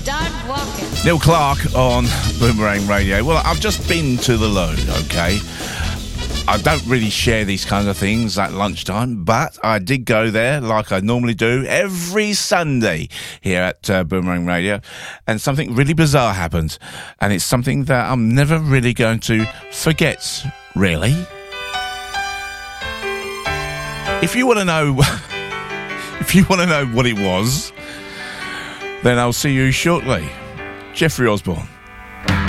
Start walking. Neil Clark on Boomerang Radio. Well, I've just been to the loo, okay? I don't really share these kinds of things at lunchtime, but I did go there like I normally do every Sunday here at Boomerang Radio, and something really bizarre happened, and it's something that I'm never really going to forget, really. If you want to know, what it was, then I'll see you shortly. Jeffrey Osborne.